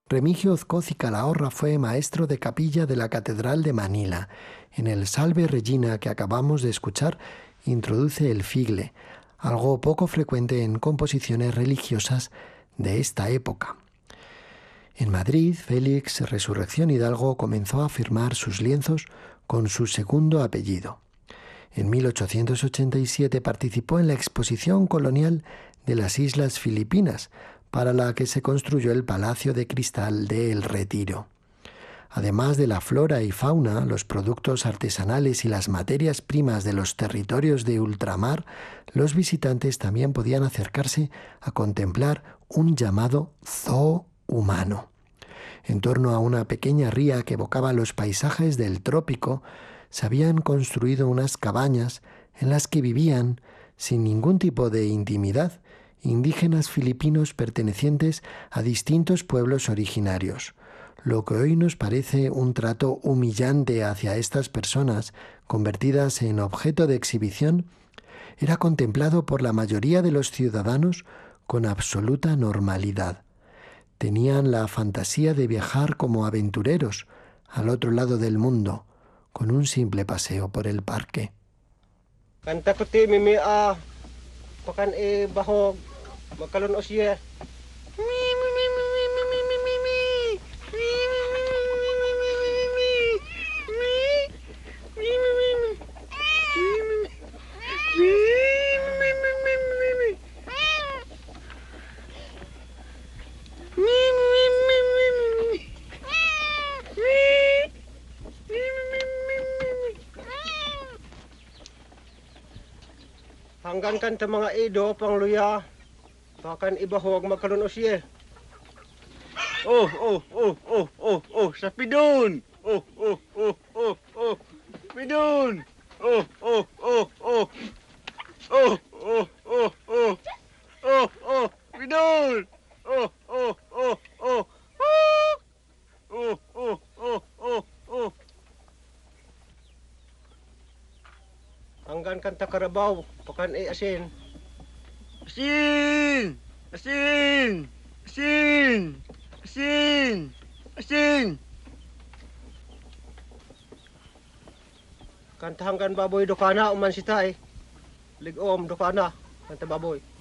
Remigio Ozcoz y Calahorra fue maestro de capilla de la Catedral de Manila. En el Salve Regina que acabamos de escuchar, introduce el figle, algo poco frecuente en composiciones religiosas de esta época. En Madrid, Félix Resurrección Hidalgo comenzó a firmar sus lienzos con su segundo apellido. En 1887 participó en la Exposición Colonial de las Islas Filipinas, para la que se construyó el Palacio de Cristal de El Retiro. Además de la flora y fauna, los productos artesanales y las materias primas de los territorios de ultramar, los visitantes también podían acercarse a contemplar un llamado zoo humano. En torno a una pequeña ría que evocaba los paisajes del trópico, se habían construido unas cabañas en las que vivían, sin ningún tipo de intimidad, indígenas filipinos pertenecientes a distintos pueblos originarios. Lo que hoy nos parece un trato humillante hacia estas personas, convertidas en objeto de exhibición, era contemplado por la mayoría de los ciudadanos con absoluta normalidad. Tenían la fantasía de viajar como aventureros al otro lado del mundo, con un simple paseo por el parque. Pakan bahog magkalon o siya. Hanggan kan ta mga ido pangluya. Pakan ibahog magkalon o siya. Sapidon. Pidon. Pidon. Hanggan kan ta karabaw, pakan asin. Asin! Asin! Asin! Asin! Asin! Kantahangkan baboy dokana uman sita eh. Ligom dokana kanta baboy.